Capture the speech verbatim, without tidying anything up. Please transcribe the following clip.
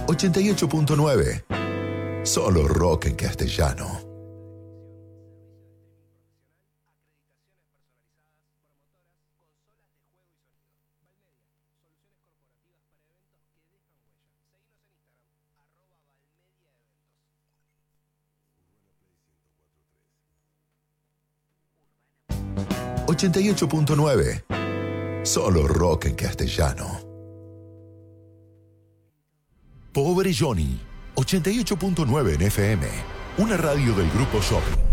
ochenta y ocho punto nueve. Solo rock en castellano. ochenta y ocho punto nueve. Solo rock en castellano. Pobre Johnny. ochenta y ocho punto nueve en F M. Una radio del Grupo Shopping.